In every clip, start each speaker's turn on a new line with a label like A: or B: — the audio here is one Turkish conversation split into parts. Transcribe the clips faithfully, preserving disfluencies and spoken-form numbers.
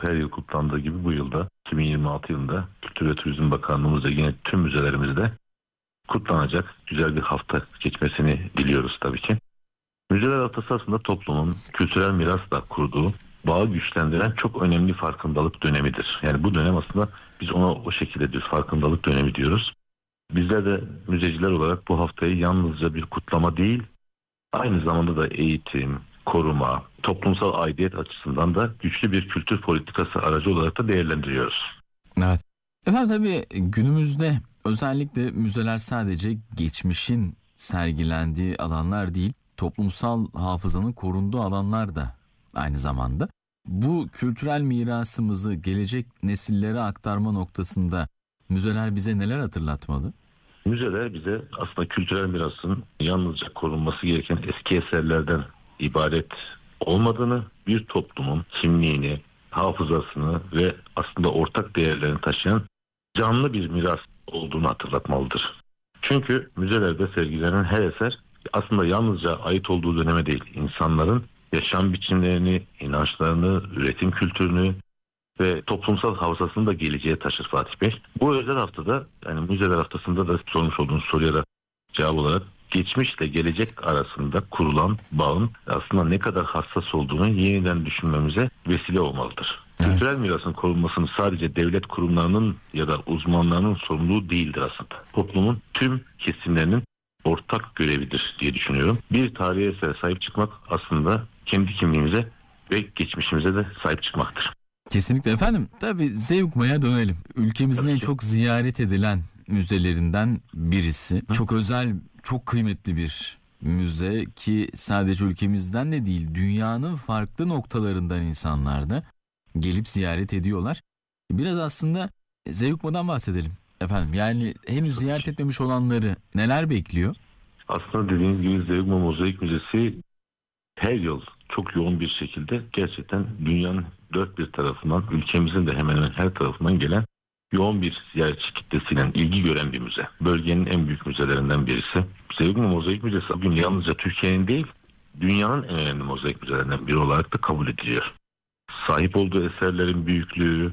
A: her yıl kutlandığı gibi bu yılda iki bin yirmi altı yılında Kültür ve Turizm Bakanlığımızla yine tüm müzelerimizde kutlanacak güzel bir hafta geçmesini diliyoruz tabii ki. Müzeler haftası aslında toplumun kültürel mirasla kurduğu bağı güçlendiren çok önemli farkındalık dönemidir. Yani bu dönem aslında biz ona o şekilde diyoruz, farkındalık dönemi diyoruz. Bizler de müzeciler olarak bu haftayı yalnızca bir kutlama değil, aynı zamanda da eğitim, koruma, toplumsal aidiyet açısından da güçlü bir kültür politikası aracı olarak da değerlendiriyoruz.
B: Evet. Efendim tabii günümüzde özellikle müzeler sadece geçmişin sergilendiği alanlar değil, toplumsal hafızanın korunduğu alanlar da aynı zamanda. Bu kültürel mirasımızı gelecek nesillere aktarma noktasında müzeler bize neler hatırlatmalı?
A: Müzeler bize aslında kültürel mirasın yalnızca korunması gereken eski eserlerden ibaret olmadığını, bir toplumun kimliğini, hafızasını ve aslında ortak değerlerini taşıyan canlı bir miras olduğunu hatırlatmalıdır. Çünkü müzelerde sergilenen her eser aslında yalnızca ait olduğu döneme değil, insanların yaşam biçimlerini, inançlarını, üretim kültürünü ve toplumsal hafızasını da geleceğe taşır Fatih Bey. Bu özel haftada, yani müzeler haftasında da sormuş olduğunuz soruya da cevap olarak geçmişle gelecek arasında kurulan bağın aslında ne kadar hassas olduğunu yeniden düşünmemize vesile olmalıdır. Evet. Kültürel mirasın korunmasını sadece devlet kurumlarının ya da uzmanlarının sorumluluğu değildir aslında. Toplumun tüm kesimlerinin ortak görevidir diye düşünüyorum. Bir tarihi esere sahip çıkmak aslında kendi kimliğimize ve geçmişimize de sahip çıkmaktır.
B: Kesinlikle efendim. Tabii Zeugma'ya dönelim. Ülkemizin
A: Tabii
B: en
A: ki.
B: çok ziyaret edilen müzelerinden birisi.
A: Hı.
B: Çok özel, çok kıymetli bir müze ki sadece ülkemizden de değil, dünyanın farklı noktalarından insanlar da gelip ziyaret ediyorlar. Biraz aslında Zeugma'dan bahsedelim efendim. Yani henüz ziyaret etmemiş olanları neler bekliyor?
A: Aslında dediğiniz gibi Zeugma Mozaik Müzesi her yıl çok yoğun bir şekilde gerçekten dünyanın dört bir tarafından, ülkemizin de hemen hemen her tarafından gelen yoğun bir ziyaretçi kitlesiyle ilgi gören bir müze. Bölgenin en büyük müzelerinden birisi. Zeugma Mozaik Müzesi bugün yalnızca Türkiye'nin değil, dünyanın en önemli mozaik müzelerinden biri olarak da kabul ediliyor. Sahip olduğu eserlerin büyüklüğü,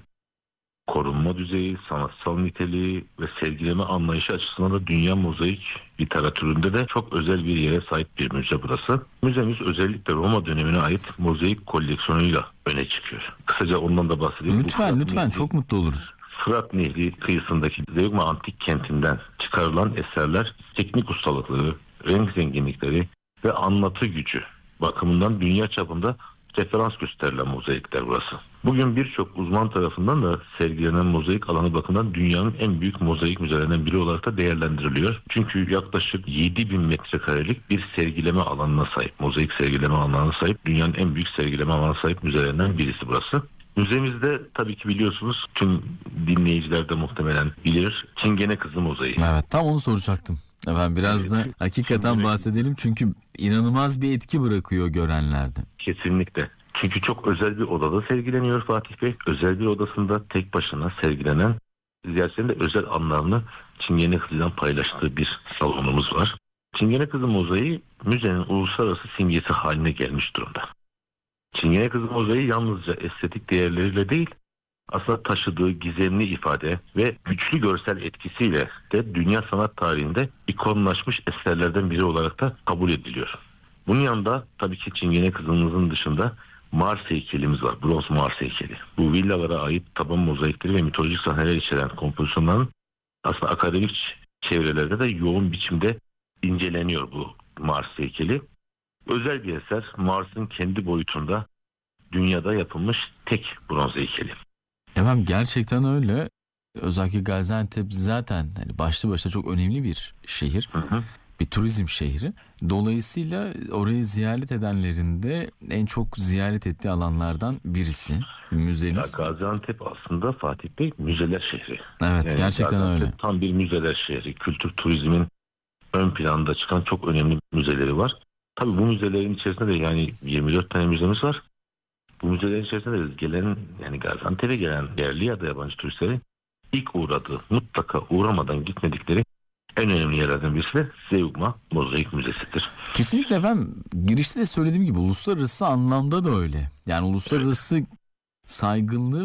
A: korunma düzeyi, sanatsal niteliği ve sergileme anlayışı açısından da dünya mozaik literatüründe de çok özel bir yere sahip bir müze burası. Müzemiz özellikle Roma dönemine ait mozaik koleksiyonuyla öne çıkıyor. Kısaca ondan da bahsedeyim.
B: Lütfen lütfen çok mutlu oluruz.
A: Fırat Nehri kıyısındaki Zeugma Antik Kenti'nden çıkarılan eserler teknik ustalıkları, renk zenginlikleri ve anlatı gücü bakımından dünya çapında referans gösterilen mozaikler burası. Bugün birçok uzman tarafından da sergilenen mozaik alanı bakımından dünyanın en büyük mozaik müzelerinden biri olarak da değerlendiriliyor. Çünkü yaklaşık yedi bin metrekarelik bir sergileme alanına sahip, mozaik sergileme alanına sahip, dünyanın en büyük sergileme alanına sahip müzelerinden birisi burası. Müzemizde tabii ki biliyorsunuz, tüm dinleyiciler de muhtemelen bilir, Çingene Kızı Mozaiği.
B: Evet, tam onu soracaktım. Efendim biraz da hakikaten bahsedelim çünkü inanılmaz bir etki bırakıyor görenlerde.
A: Kesinlikle. Çünkü çok özel bir odada sergileniyor Fatih Bey. Özel bir odasında tek başına sergilenen ziyaretçilerin de özel anlarını Çingene Kızı'yla paylaştığı bir salonumuz var. Çingene Kızı Mozaiği müzenin uluslararası simgesi haline gelmiş durumda. Çingene Kızı Mozaiği yalnızca estetik değerleriyle değil, aslında taşıdığı gizemli ifade ve güçlü görsel etkisiyle de dünya sanat tarihinde ikonlaşmış eserlerden biri olarak da kabul ediliyor. Bunun yanında tabii ki Çingene Kızımızın dışında Mars heykelimiz var. Bronz Mars heykeli. Bu villalara ait taban mozaikleri ve mitolojik sahneler içeren kompozisyonların aslında akademik çevrelerde de yoğun biçimde inceleniyor bu Mars heykeli. Özel bir eser. Mars'ın kendi boyutunda dünyada yapılmış tek bronz heykeli.
B: Efendim gerçekten öyle. Özellikle Gaziantep zaten hani başlı başına çok önemli bir şehir.
A: Hı hı.
B: Bir turizm şehri. Dolayısıyla orayı ziyaret edenlerin de en çok ziyaret ettiği alanlardan birisi müzeniz.
A: Ya Gaziantep aslında Fatih Bey müzeler şehri.
B: Evet,
A: Yani
B: gerçekten
A: Gaziantep
B: öyle.
A: tam bir müzeler şehri. Kültür turizmin ön planda çıkan çok önemli müzeleri var. Tabii bu müzelerin içerisinde de yani yirmi dört tane müzemiz var. Bu müzelerin içerisinde de gelen, yani Gaziantep'e gelen yerli ya da yabancı turistlerin ilk uğradığı, mutlaka uğramadan gitmedikleri en önemli yerlerden birisi de Zeugma Mozaik Müzesi'dir.
B: Kesinlikle efendim. Girişte de söylediğim gibi uluslararası anlamda da öyle. Yani uluslararası saygınlığı